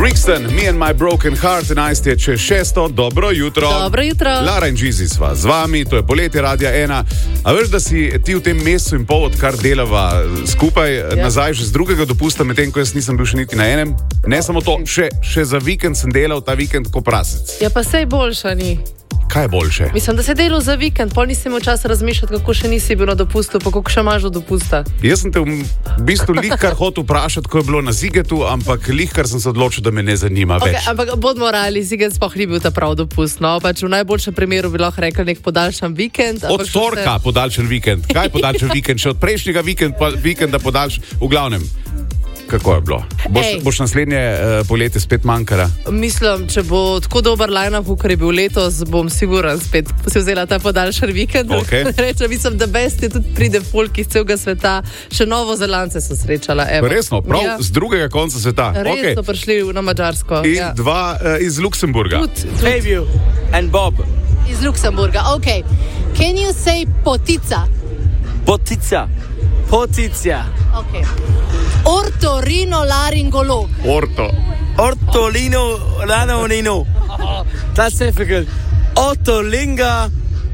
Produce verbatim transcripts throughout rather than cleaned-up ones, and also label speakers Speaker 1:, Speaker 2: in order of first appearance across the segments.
Speaker 1: Brixton, Me and My Broken Heart, enajst je čez šesto, dobro jutro.
Speaker 2: Dobro jutro.
Speaker 1: Lara in Gizi sva z vami, to je poletje Radia ena. A veš, da si ti v tem mesecu in pol, odkar delava skupaj, ja. nazaj že z drugega dopusta, medtem ko jaz nisem bil še niti na enem. Ne samo to, še, še za vikend sem delal ta vikend ko prasec.
Speaker 2: Ja, pa sej boljša ni.
Speaker 1: Kaj je boljše?
Speaker 2: Mislim, da se delal za vikend, pol nisi imel časa razmišljati, kako še nisi bil na dopustu, pa kako še imaš do dopusta.
Speaker 1: Jaz sem te v bistvu lihkar hotel vprašati, ko je bilo na Zigetu, ampak lihkar sem se odločil, da me ne zanima
Speaker 2: okay,
Speaker 1: več.
Speaker 2: Ampak bodmo reali, Ziget sploh ni bil ta prav dopust, no, pač v najboljšem primeru bi lahko rekel nek podaljšan vikend.
Speaker 1: Od torka se... podaljšan vikend. Kaj podaljšan vikend? Še od prejšnjega vikend, pa, vikenda podaljšan, v glavnem. Kako je bilo? Boš, boš naslednje uh, poletje spet manjkala?
Speaker 2: Mislim, če bo tako dober line-up, kot je bil letos, bom siguran spet si vzela ta podaljšan vikend.
Speaker 1: Okay.
Speaker 2: Rečem, mislim, da best je tudi pride folk iz celega sveta. Še Novo Zelandce so srečala. Evo.
Speaker 1: Resno, prav ja. z drugega konca sveta.
Speaker 2: Res
Speaker 1: okay.
Speaker 2: so prišli na Madžarsko.
Speaker 1: In
Speaker 2: ja.
Speaker 1: dva uh, iz Luksemburga.
Speaker 3: Fabio and Bob.
Speaker 2: Iz Luksemburga, ok. Can you say potica?
Speaker 3: Potica. Potica.
Speaker 2: Ok. Ortorinolaringolog.
Speaker 1: Orto.
Speaker 3: Ortolino lanonino. That's difficult. Otolinga.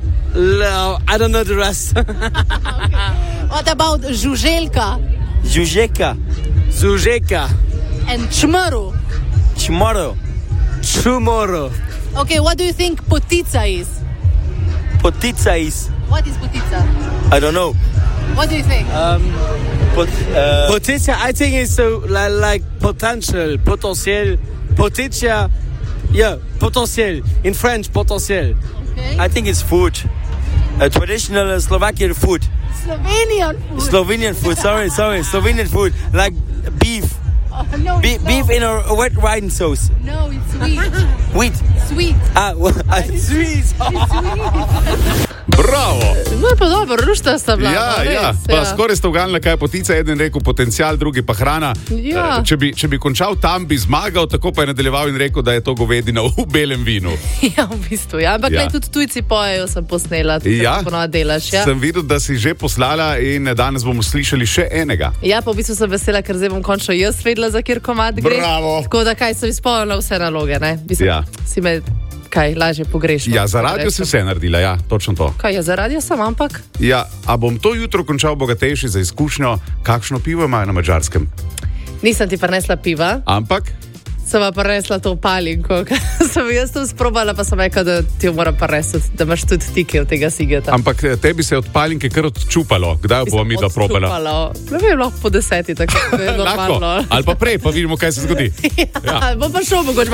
Speaker 3: I don't know the rest.
Speaker 2: Okay. What about žuželka?
Speaker 3: Žužeka. Žužeka.
Speaker 2: And čmrl?
Speaker 3: Čmrl. Čmrl.
Speaker 2: Okay, what do you think potica is?
Speaker 3: Potica is.
Speaker 2: What is potica?
Speaker 3: I don't know.
Speaker 2: What do you think?
Speaker 3: Um, pot, uh, Potica, I think it's so like, like potential, potentiel, potica, yeah, potentiel. In French, potentiel.
Speaker 2: Okay.
Speaker 3: I think it's food, a traditional Slovakian food.
Speaker 2: Slovenian food.
Speaker 3: Slovenian food. Sorry, sorry, Slovenian food, like beef.
Speaker 2: Oh, no,
Speaker 3: Be-
Speaker 2: it's
Speaker 3: beef
Speaker 2: not.
Speaker 3: in a, a wet wine sauce.
Speaker 2: No, it's sweet.
Speaker 3: Wheat.
Speaker 2: Sweet.
Speaker 3: Ah, well,
Speaker 2: It's
Speaker 3: sweet.
Speaker 2: sweet.
Speaker 1: Bravo!
Speaker 2: No, pa dobro, rušta sta bila.
Speaker 1: Ja,
Speaker 2: res,
Speaker 1: ja. Pa
Speaker 2: ja.
Speaker 1: skoraj ste uganili, kaj je potica. Eden rekel potencial, drugi pa hrana.
Speaker 2: Ja.
Speaker 1: Če bi, če bi končal tam, bi zmagal, tako pa je nadaljeval in rekel, da je to govedina v belem vinu.
Speaker 2: Ja, v bistvu, ja. Ampak
Speaker 1: Ja.
Speaker 2: ja. tudi tujci pojejo, sem posnela. Tudi
Speaker 1: Ja.
Speaker 2: ponovno delaš, ja.
Speaker 1: Sem videl, da si že poslala in danes bomo slišali še enega.
Speaker 2: Ja, pa v bistvu sem vesela, ker zdaj bom končno jaz vedela, za kjer komad gre.
Speaker 1: Bravo.
Speaker 2: Tako da kaj, sem izpolnila vse naloge, ne? Mislim,
Speaker 1: Ja.
Speaker 2: si me kaj, lažje pogrešila.
Speaker 1: Ja, za radio si vse naredila, ja, točno to.
Speaker 2: Kaj, ja, za radio sem, ampak...
Speaker 1: Ja, a bom to jutro končal bogatejši za izkušnjo, kakšno pivo imajo na Madžarskem.
Speaker 2: Nisem ti prinesla piva,
Speaker 1: Ampak,
Speaker 2: sem pa prinesla to palinko, ker sem jaz tam sprobala, pa sem rekla, da ti jo moram prinesla, da imaš tudi tike od tega Sigeta.
Speaker 1: ampak tebi se je od palinke kar odčupalo. Kdaj bomo mi da probala?
Speaker 2: Ne vem, lahko po deseti, tako da je
Speaker 1: Lahko.
Speaker 2: normalno.
Speaker 1: Ali pa prej, pa vidimo, kaj se zgodi.
Speaker 2: Ja, bom pa šel mogoče